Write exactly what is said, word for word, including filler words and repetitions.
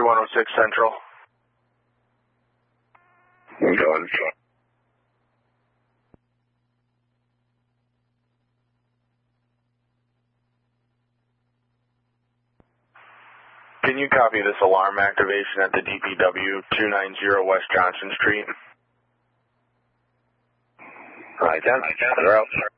one oh six Central. I'm going. Can you copy this alarm activation at the D P W two ninety West Johnson Street? I can. They're out.